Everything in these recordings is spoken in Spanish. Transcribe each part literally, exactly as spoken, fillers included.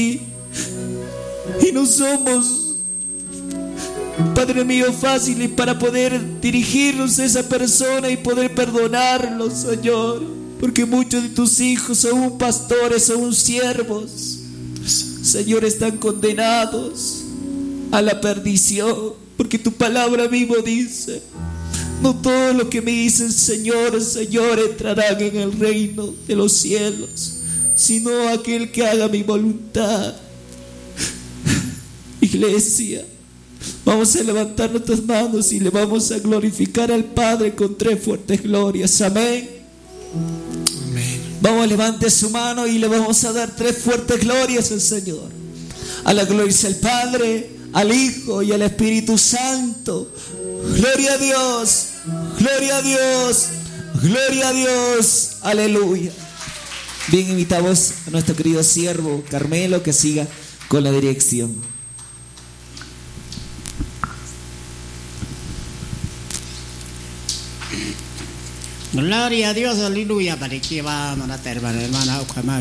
Y no somos, Padre mío, fáciles para poder dirigirnos a esa persona y poder perdonarlos, Señor. Porque muchos de tus hijos son pastores, son siervos, Señor, están condenados a la perdición. Porque tu palabra mismo dice: no todos los que me dicen Señor, Señor entrarán en el reino de los cielos, sino aquel que haga mi voluntad. Iglesia, vamos a levantar nuestras manos y le vamos a glorificar al Padre con tres fuertes glorias. Amén. Amén. Vamos, levante su mano y le vamos a dar tres fuertes glorias al Señor. A la gloria del Padre, al Hijo y al Espíritu Santo. Gloria a Dios, gloria a Dios, gloria a Dios. Aleluya. Bien, invitamos a nuestro querido siervo Carmelo que siga con la dirección. Gloria a Dios, aleluya. Para que va a terminar, hermana,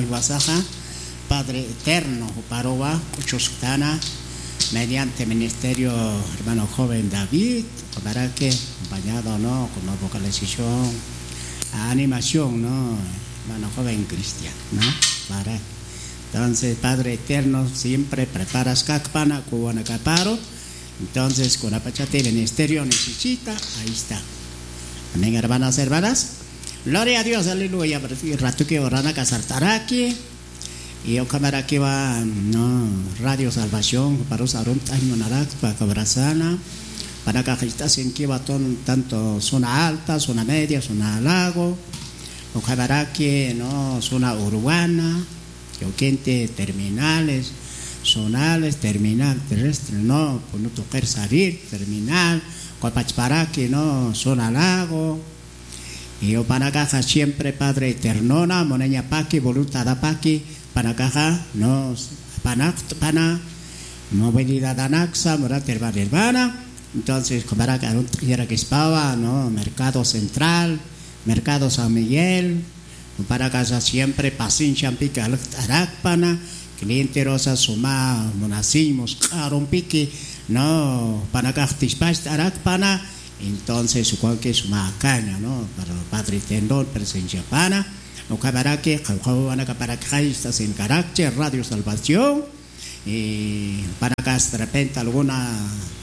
Padre eterno, Paroba, Cuchosutana, mediante ministerio, hermano joven David, para que, acompañado, ¿no?, con una vocalización, animación, ¿no?, hermano joven Cristian, ¿no? Para. Entonces, Padre eterno, siempre preparas Cacpana, Cubana Caparo. Entonces, con la pachate, el ministerio necesita, ahí está. Amén, hermanas, hermanas. Gloria a Dios, aleluya. Rato que orana casartaraki. Y yo cámara que va, no, Radio Salvación, para usar un taño narak, para cabrazana, para cajitas en que va tanto zona alta, zona media, zona lago. O cámara que, no, zona urbana, que quente terminales, zonales, terminal terrestre, no, por no tocar salir, terminal. Para que no, zona lago. Y yo para caja siempre, Padre eternona, moneña paqui, voluntad da paqui, para caja, no, pana, pana, movilidad anaxa, morate hermana. Entonces, para que era que estaba, no, Mercado Central, Mercado San Miguel, para casa siempre, paciencia, pica, aracpana, cliente rosa, suma, monacimos, caron pique. No, para cartispas aracpana, entonces supongo que es una caña, ¿no? Para el Padre Tendón, presencia pana, o para que, para que estás en carácter, Radio Salvación, y para que de repente alguna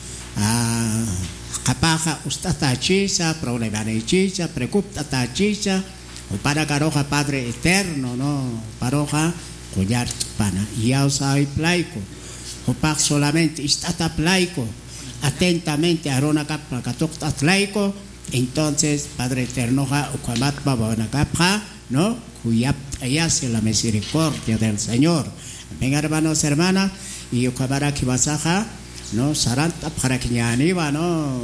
capaja, usted está chicha, problema de chicha, preocupa está chicha, o para caroja Padre Eterno, ¿no? Paroja, collar pana, y ya os hay plaico. Opak solamente está plaico, atentamente a Rona Capa, Catocta plaico, entonces Padre Eterno, Ucamat Babana Capa, ¿no? Cuya hace la misericordia del Señor. Venga, hermanos, hermanas, y Ucabara Kibasaja, ¿no? Saranta para Kiñaniva, ¿no?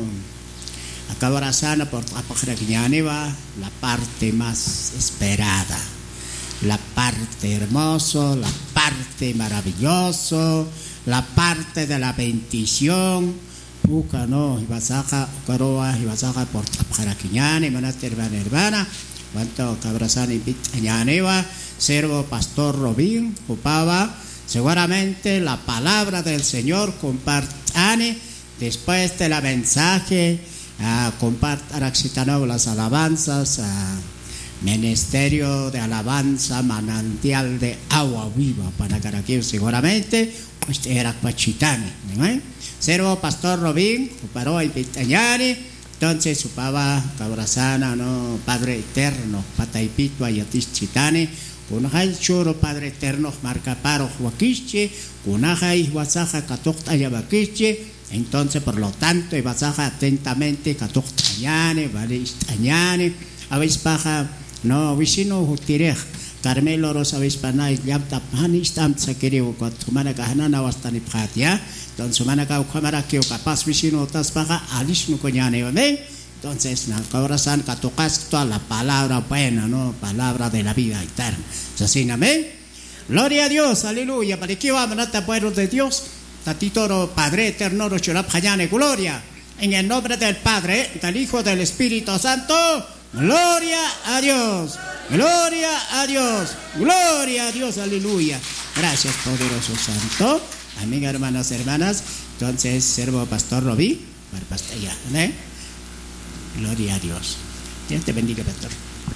Acabará sana por para Kiñaniva, la parte más esperada, la parte hermosa, la parte maravillosa. La parte de la bendición, Uca no, Ibasaja, Ucaroa, Ibasaja por Taparaquiñani, Manate hermana hermana, cuanto Cabrazani Vitañaneva, servo pastor Robín, Upaba, seguramente la palabra del Señor compartane, después de la mensaje, uh, compartan las alabanzas, uh, ministerio de alabanza, manantial de agua viva para Caraquil, seguramente. Este era Pachitani, ¿no? Servo pastor Robín, paró el Vitañani, entonces su pava cabrazana, no, Padre Eterno, Pataipito, Ayatis Chitani, Kunajay Churo, Padre Eterno, Marcaparo, Huaquiche, Kunajay, Huasaja, Catocta, Yabaquiche, entonces por lo tanto, Ibasaja atentamente, Catocta, Ñane, Varistañani, Avispaja, no, Vicino, Jutirej. Carmelo Rosa Vispanay Yamta Panistam Sakiriu Kotumana Kahana Wastani Pratia, Don Sumana Kamara Kio Capas Vicino Taspaja, Alishnu Coñane, ¿ven? Entonces, na corazón catocas toda la palabra buena, ¿no? Palabra de la vida eterna. Así, amén. Gloria a Dios, aleluya. Para que va a manata pueblo de Dios, Tatitoro Padre Eterno Rochurap Hayane, gloria. En el nombre del Padre, del Hijo, del Espíritu Santo, gloria a Dios. Gloria a Dios, gloria a Dios, aleluya. Gracias, poderoso santo. Amén, hermanas, hermanas. Entonces, servo pastor Robí, para pastilla, ¿eh? Gloria a Dios. Dios te bendiga, pastor.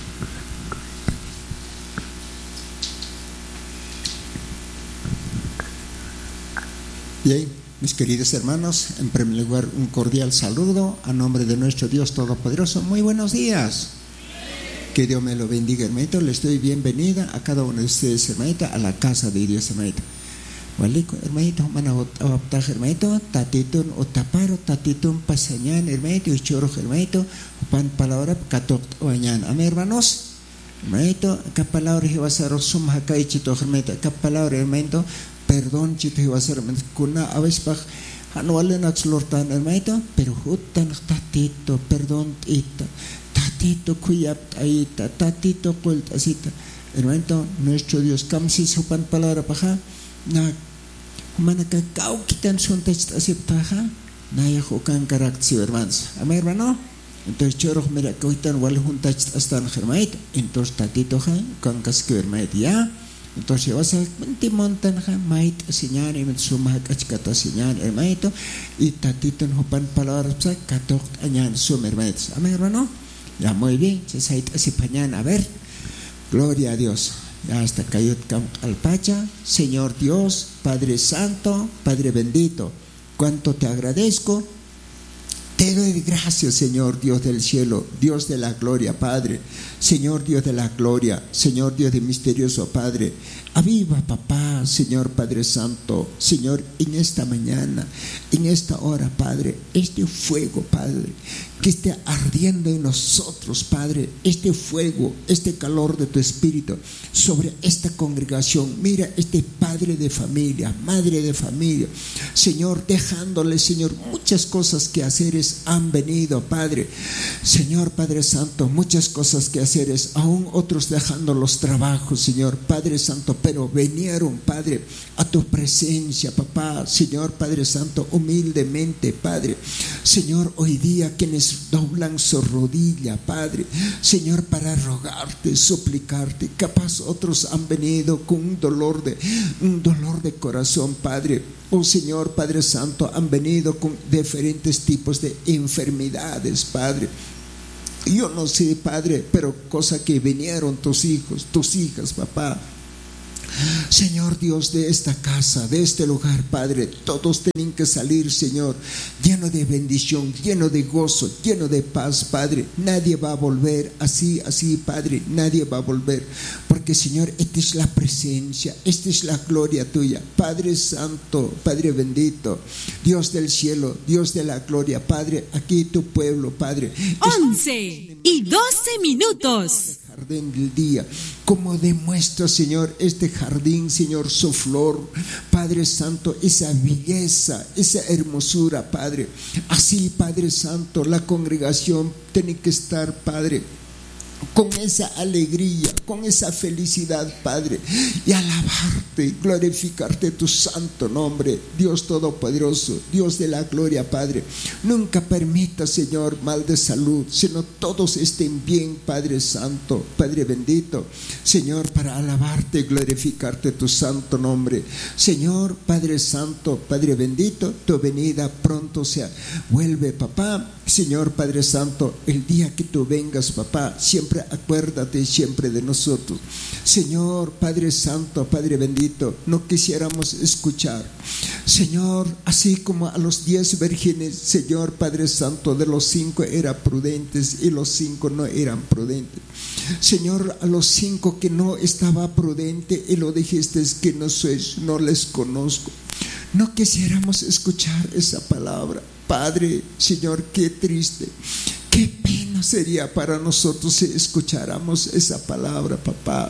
Bien, mis queridos hermanos, en primer lugar un cordial saludo a nombre de nuestro Dios Todopoderoso. Muy buenos días. Que Dios me lo bendiga, hermanito. Les doy bienvenida a cada uno de ustedes, hermanito, a la casa de Dios, hermanito. Waliko, hermanito, mana optar, hermanito, tatitun otaparo, tatitun pasañan, hermanito, y choro, hermanito, pan palabra, catok oañan. Amén, hermanos. Hermanito, acá palabra que va a ser sum acá y chito, hermanito, acá palabra, hermanito, perdón, chito, que va a ser, kuna, a veces, anualen a xlortan, hermanito, pero jutan, tatito, perdón, ita. Tatito kuyap aita, tatito kuelt asita. Hermanito, nuestro Dios, kamsi sopan palabra paja, na manaka kau kitan suntach asip paja, na ya jukan karakcio, hermanos. Amén, hermano. Entonces choro mira kauitan wal juntach astan hermanito. Entonces tatito ja kan kasque hermanito ya. Entonces vas a menti montan ja mait asiñan y met sumah kachkata asiñan hermanito y tatito sopan palabra pa katok añan sum hermanito. Amén, hermano. Ya muy bien, se saita así pañana. A ver, gloria a Dios. Ya hasta cayó al pacha. Señor Dios, Padre Santo, Padre bendito, cuánto te agradezco. Te doy gracias, Señor Dios del cielo, Dios de la gloria, Padre. Señor Dios de la gloria, Señor Dios de misterioso Padre. Aviva, papá, Señor Padre Santo, Señor, en esta mañana, en esta hora, Padre, este fuego, Padre, que esté ardiendo en nosotros, Padre, este fuego, este calor de tu Espíritu sobre esta congregación. Mira este padre de familia, madre de familia, Señor, dejándole, Señor, muchas cosas que haceres han venido, Padre. Señor Padre Santo, muchas cosas que haceres, aún otros dejando los trabajos, Señor Padre Santo, pero vinieron, Padre, a tu presencia, papá, Señor Padre Santo, humildemente, Padre. Señor, hoy día quienes doblan su rodilla, Padre, Señor, para rogarte, suplicarte, capaz otros han venido con un dolor de, un dolor de corazón, Padre. Oh Señor Padre Santo, han venido con diferentes tipos de enfermedades, Padre. Yo no sé, Padre, pero cosa que vinieron tus hijos, tus hijas, papá. Señor Dios, de esta casa, de este lugar, Padre, todos tienen que salir, Señor, lleno de bendición, lleno de gozo, lleno de paz, Padre. Nadie va a volver así, así, Padre, nadie va a volver, porque, Señor, esta es la presencia, esta es la gloria tuya, Padre Santo, Padre bendito, Dios del cielo, Dios de la gloria, Padre, aquí tu pueblo, Padre. once y doce minutos. Jardín del día, como demuestra, Señor, este jardín, Señor, su flor, Padre Santo, esa belleza, esa hermosura, Padre. Así, Padre Santo, la congregación tiene que estar, Padre, con esa alegría, con esa felicidad, Padre, y alabarte, glorificarte tu santo nombre, Dios todopoderoso, Dios de la gloria, Padre. Nunca permita, Señor, mal de salud, sino todos estén bien, Padre Santo, Padre bendito, Señor, para alabarte, glorificarte tu santo nombre. Señor, Padre Santo, Padre bendito, tu venida pronto sea. Vuelve, papá. Señor Padre Santo, el día que tú vengas, papá, siempre acuérdate siempre de nosotros. Señor Padre Santo, Padre bendito, no quisiéramos escuchar, Señor, así como a los diez vírgenes, Señor Padre Santo, de los cinco eran prudentes y los cinco no eran prudentes. Señor, a los cinco que no estaba prudente y lo dijiste que no sois, no les conozco. No quisiéramos escuchar esa palabra. Padre, Señor, qué triste, qué pena sería para nosotros si escucháramos esa palabra, papá.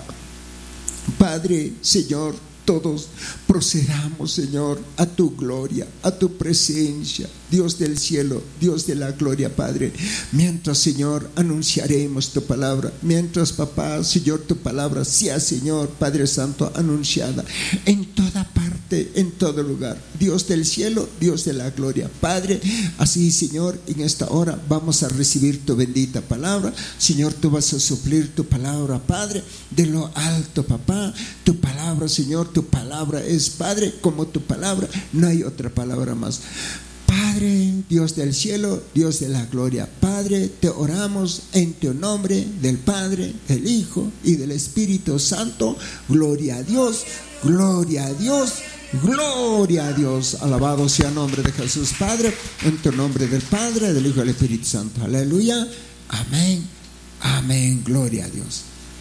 Padre, Señor, todos procedamos, Señor, a tu gloria, a tu presencia, Dios del cielo, Dios de la gloria, Padre. Mientras, Señor, anunciaremos tu palabra, mientras, papá, Señor, tu palabra sea, Señor, Padre Santo, anunciada en toda parte, en todo lugar. Dios del cielo, Dios de la gloria, Padre. Así, Señor, en esta hora vamos a recibir tu bendita palabra. Señor, tú vas a suplir tu palabra, Padre, de lo alto, papá. Tu palabra, Señor, tu palabra es, Padre, como tu palabra, no hay otra palabra más. Padre, Dios del cielo, Dios de la gloria, Padre, te oramos en tu nombre, del Padre, del Hijo y del Espíritu Santo. Gloria a Dios, gloria a Dios, gloria a Dios. Alabado sea el nombre de Jesús, Padre, en tu nombre del Padre, del Hijo y del Espíritu Santo. Aleluya, amén, amén, gloria a Dios.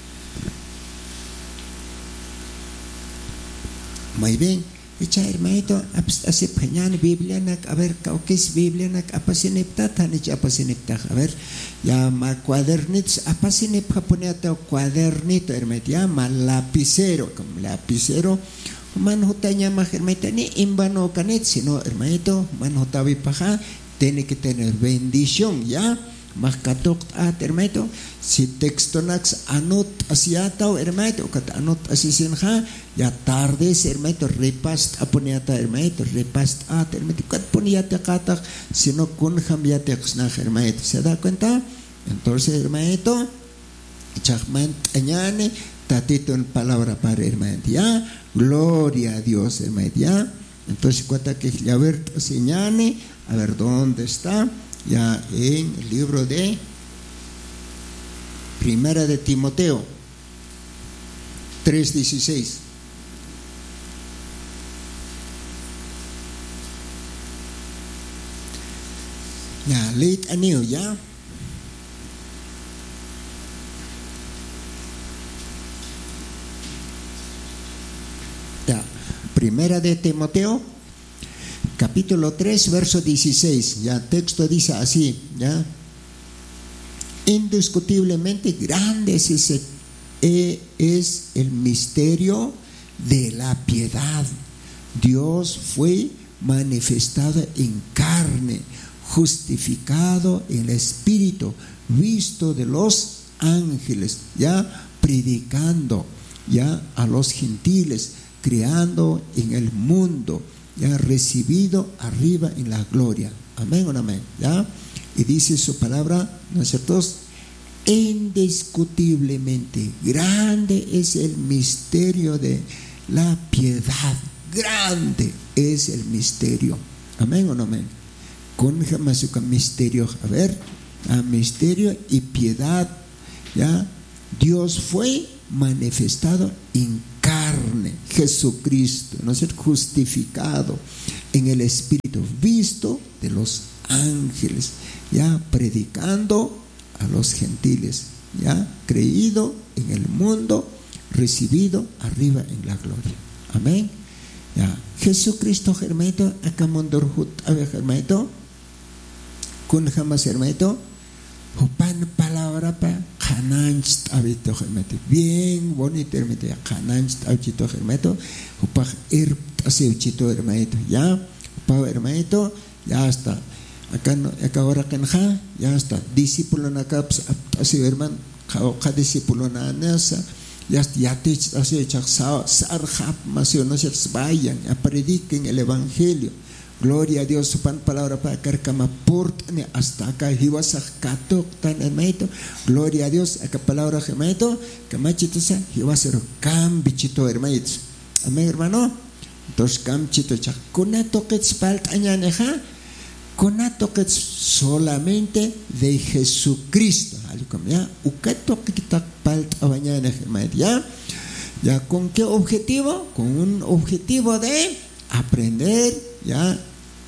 Muy bien. Echa hermanito, así peñan Biblia nak, a ver, ¿qué Biblia nak? Apasinipta, tanich apasinipta, a ver, ya ma cuadernits, apasinipta pone a cuadernito, hermanito, ya ma lapicero, como lapicero, man hutanya ma hermanito, ni imbano canit, sino hermanito, man hutavi paja, tiene que tener bendición, ya. Más katok at hermanito, si texto nax anot asiatao hermanito, kat anot asisinha, ya tardes hermanito, repast aponiata hermanito, repast at hermanito, kat poniata katak, sino kun hambiate xnaj hermanito. ¿Se da cuenta? Entonces hermanito, chachman añane, tatito en palabra para hermanito, ya, gloria a Dios hermanito, ya. Entonces cuenta que ya ver señane, a ver dónde está. Ya en el libro de Primera de Timoteo tres dieciséis. Ya, late anillo, ya. Ya, Primera de Timoteo capítulo tres, verso dieciséis, ya texto dice así, ya. Indiscutiblemente grande es, ese, es el misterio de la piedad. Dios fue manifestado en carne, justificado en el Espíritu, visto de los ángeles, ya predicando ya a los gentiles, creando en el mundo, ya recibido arriba en la gloria. Amén o no amén, ya. Y dice su palabra, ¿no es cierto? Indiscutiblemente grande es el misterio de la piedad. Grande es el misterio. Amén o no amén. Con jamás misterio, a ver, a misterio y piedad, ya. Dios fue manifestado en carne, Jesucristo, no ser justificado en el Espíritu, visto de los ángeles, ya predicando a los gentiles, ya creído en el mundo, recibido arriba en la gloria. Amén. Ya Jesucristo hermanito, acá mondorhut ave hermanito, con jamás hermanito, Hupan palabra pa kananch abito hermeto, bien bonito hermeto, kananch abito hermeto, hupaj ir aseuchito hermeto, ya, hupaj hermeto, ya está. Acá no, acá ahora kenja, ya está. Discípulo na caps así hermano, cada discípulo na nasa, ya ya te así chaksa sarhap masio no se vayan a prediquen el evangelio. Gloria a Dios, su pan palabra para carcama portane hasta acá hiwasak katok tan hermanito. Gloria a Dios, acá palabra hermanito, camachito sa hiwasero cambichito hermanito. Amén hermano. Entonces camchito chak kunato que spalt añaneja, kunato que solamente de Jesucristo. Ya, ukato que kita palt añaneja hermanito. Ya, ya con qué objetivo? Con un objetivo de aprender, ya,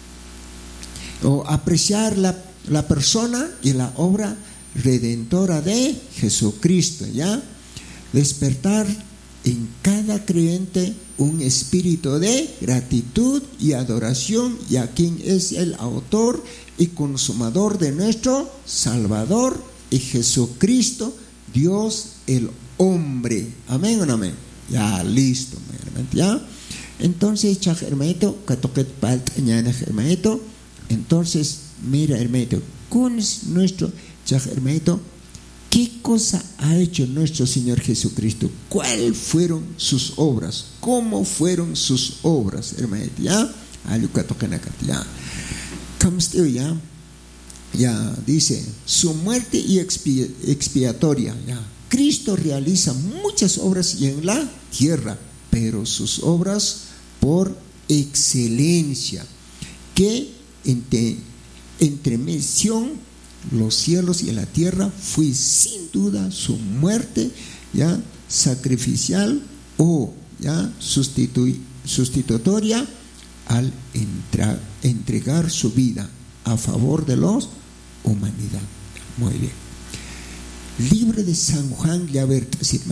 o apreciar la, la persona y la obra redentora de Jesucristo, ya, despertar en cada creyente un espíritu de gratitud y adoración, y a quien es el autor y consumador de nuestro Salvador y Jesucristo, Dios el hombre. Amén o no amén. Ya listo, ya. Entonces, chaj hermanito, katoket palt añana hermanito. Entonces, mira hermanito, ¿cuál es nuestro chaj hermanito? ¿Qué cosa ha hecho nuestro Señor Jesucristo? ¿Cuáles fueron sus obras? ¿Cómo fueron sus obras, hermanito? Ya, ya. Ya, ya dice, su muerte y expi- expiatoria. Ya, Cristo realiza muchas obras y en la tierra. pero sus obras por excelencia, que entre, entremeció los cielos y la tierra, fue sin duda su muerte, ya sacrificial o ya sustitu, sustitutoria, al entra, entregar su vida a favor de la humanidad. Muy bien. Libro de San Juan, ya ver,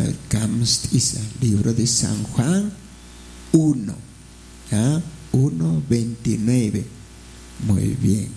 libro de San Juan uno, ¿ya? uno veintinueve. Muy bien.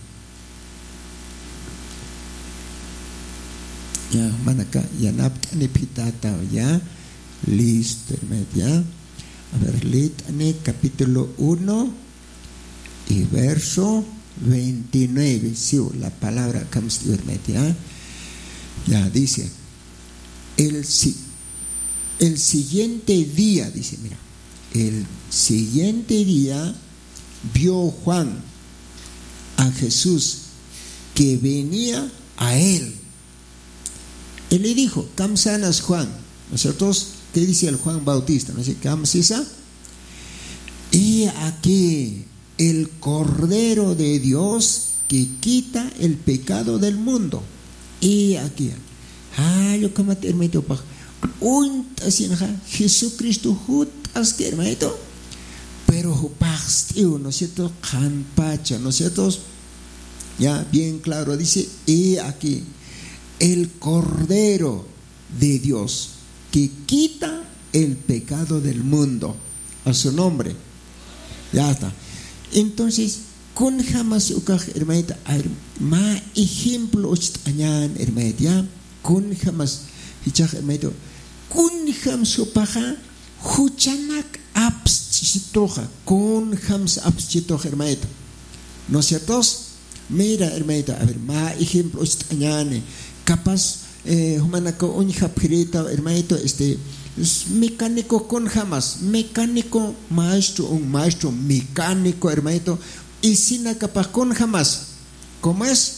Ya, manaka, ya naptane pitata, ya. Listo, ya. A ver, léetane capítulo uno y verso veintinueve. Sí, la palabra ya. Ya dice, el, el siguiente día, dice, mira, el siguiente día vio Juan a Jesús que venía a él. Él le dijo, Kamsanas Juan, nosotros, ¿qué dice el Juan Bautista? ¿No sé Kamsisa? Y aquí el Cordero de Dios que quita el pecado del mundo. Y aquí, ah, yo como te hermano, un Jesucristo jutas que hermano, pero pastiu, ¿no es cierto? Campacha, ¿no es cierto? Ya, bien claro, dice, y aquí, el Cordero de Dios que quita el pecado del mundo, a su nombre. Ya está. Entonces, con jamás ukaj hermanita, ma ejemplo añan hermanita, ya, con jamás hichaj hermanito, con jams upaja, huchanak abschitoja, con jams abschitoja hermanito. ¿No es cierto? Mira hermanita, a ver, ma ejemplo añan, capaz, eh, humanako un japirita hermanito, este, mecánico con jamás, mecánico maestro, un maestro mecánico hermanito, y sin capaz con jamás, ¿cómo es?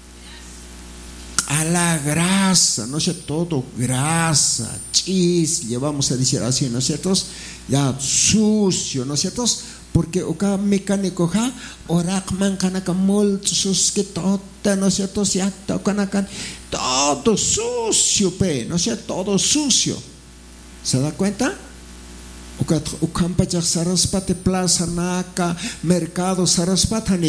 A la grasa, no sé, todo grasa, chis, llevamos a decir así, ¿no es cierto? Ya sucio, ¿no es cierto? Porque oka mecánico ja, orak man kanaka moltos que tota, ¿no es cierto? Ya tocan todo sucio, pe, ¿no es cierto? Todo sucio. ¿Se da cuenta? Ukampachak Saraspate Plaza Naka Mercado Saraspatani